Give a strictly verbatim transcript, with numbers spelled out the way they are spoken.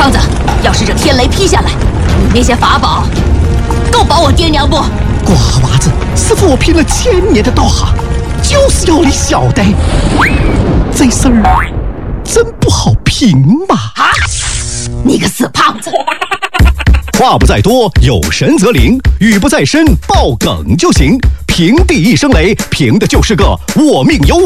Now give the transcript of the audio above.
胖子，要是这天雷劈下来，你那些法宝够保我爹娘不？ 瓜娃子，师傅我拼了千年的道行，就是要你晓得，这事儿真不好评嘛！ 啊！你个死胖子！ 话不在多，有神则灵；语不在深，爆梗就行。平地一声雷，凭的就是个我命由我。